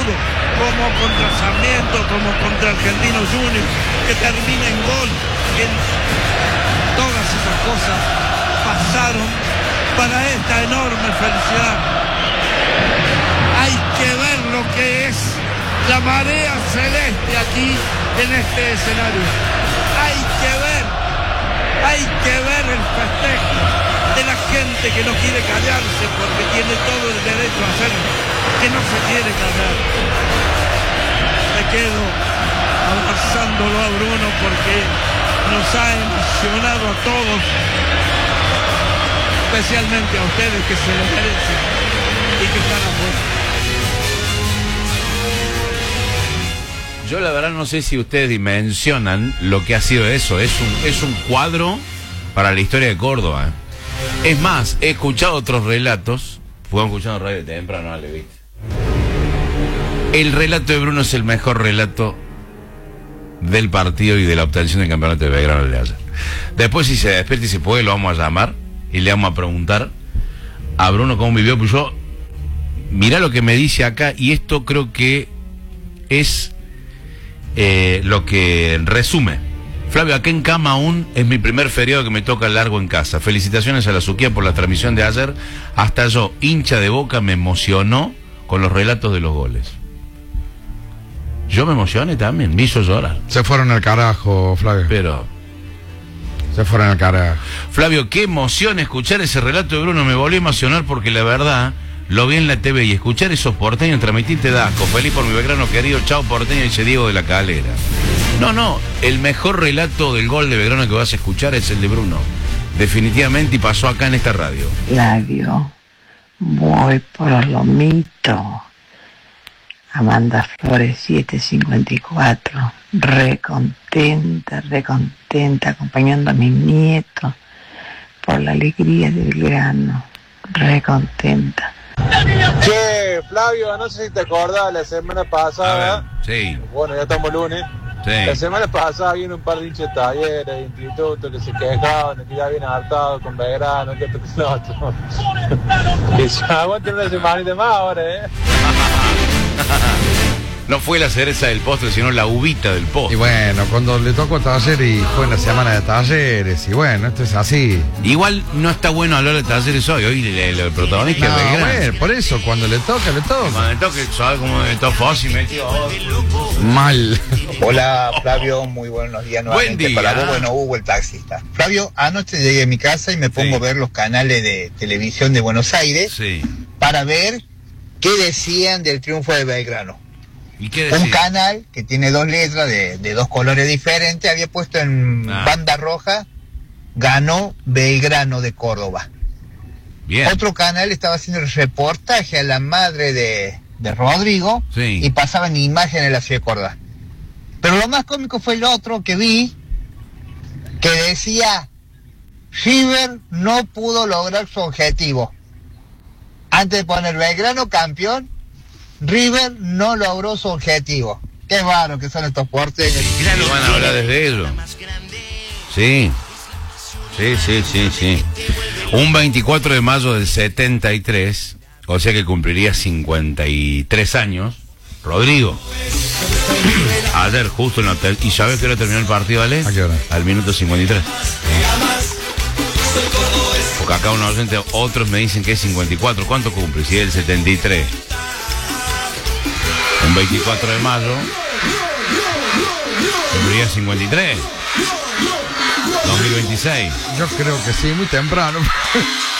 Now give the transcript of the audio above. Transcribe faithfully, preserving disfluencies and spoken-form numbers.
fútbol, como contra Sarmiento, como contra Argentino Juniors, que termina en gol. En todas esas cosas pasaron para esta enorme felicidad. Hay que ver lo que es la marea celeste aquí en este escenario. Hay que ver, hay que ver el festejo de la gente que no quiere callarse porque tiene todo el derecho a hacerlo, que no se quiere callar. Me quedo abrazándolo a Bruno porque nos ha emocionado a todos, especialmente a ustedes que se lo merecen y que están afuera. Yo la verdad no sé si ustedes dimensionan lo que ha sido eso. Es un, es un cuadro para la historia de Córdoba. Es más, he escuchado otros relatos. Fuimos escuchando radio temprano, ¿no le viste? El relato de Bruno es el mejor relato del partido y de la obtención del campeonato de Belgrano de ayer. Después, si se despierta y se puede, lo vamos a llamar y le vamos a preguntar a Bruno cómo vivió. Pues yo, mirá lo que me dice acá, y esto creo que es eh, lo que resume. Flavio, acá en cama aún es mi primer feriado que me toca largo en casa. Felicitaciones a la Suquía por la transmisión de ayer. Hasta yo, hincha de Boca, me emocionó con los relatos de los goles. Yo me emocioné también, me hizo llorar. Se fueron al carajo, Flavio. Pero... Se fueron al carajo. Flavio, qué emoción escuchar ese relato de Bruno. Me volvió a emocionar porque la verdad, lo vi en la T V y escuchar esos porteños transmitirte da asco. Feliz por mi Belgrano querido, chao porteño, dice Diego de la Calera. No, no, el mejor relato del gol de Belgrano que vas a escuchar es el de Bruno. Definitivamente, y pasó acá en esta radio. Flavio, voy por los lomitos. Amanda Flores siete cincuenta y cuatro, re contenta, re contenta, acompañando a mis nietos por la alegría de Belgrano, re contenta. Che, Flavio, no sé si te acordás, la semana pasada, sí. Bueno, ya estamos lunes, sí. La semana pasada vino un par de hinchas de talleres, de institutos que se quejaban, que ya vienen hartados con Belgrano, que esto, que lo otro. Y se aguanten una semanita más ahora, ¿eh? No fue la cereza del postre, sino la uvita del postre. Y bueno, cuando le tocó taller y fue en la semana de talleres, y bueno, esto es así. Igual no está bueno hablar de talleres hoy, hoy el, el, el protagonista no, es Belgrano. Bueno, por eso, cuando le toca, le toca. Cuando le toca, ¿sabes cómo de top fácil metió? Mal. Hola, Flavio, muy buenos días nuevamente. Buen día. Para vos, bueno, Hugo, el taxista. Flavio, anoche llegué a mi casa y me pongo sí. a ver los canales de televisión de Buenos Aires sí. para ver qué decían del triunfo de Belgrano. ¿Y qué decía? Un canal que tiene dos letras de, de dos colores diferentes había puesto en ah. banda roja: ganó Belgrano de Córdoba. Bien. Otro canal estaba haciendo el reportaje a la madre de, de Rodrigo sí. y pasaban imágenes de la ciudad de Córdoba. Pero lo más cómico fue el otro que vi, que decía: River no pudo lograr su objetivo. Antes de poner Belgrano campeón, River no logró su objetivo. Qué raro que son estos porteños. Sí, van a hablar desde eso. Sí. Sí, sí, sí, sí. Un veinticuatro de mayo del setenta y tres, o sea que cumpliría cincuenta y tres años, Rodrigo. Ayer justo en la hotel. ¿Y sabes qué hora terminó el partido, Ale? ¿A qué hora? Al minuto cincuenta y tres. Porque acá unos oyentes, otros me dicen que es cincuenta y cuatro. ¿Cuánto cumple? Si es el setenta y tres. Un veinticuatro de mayo cumpliría cincuenta y tres. dos mil veintiséis. Yo creo que sí, muy temprano.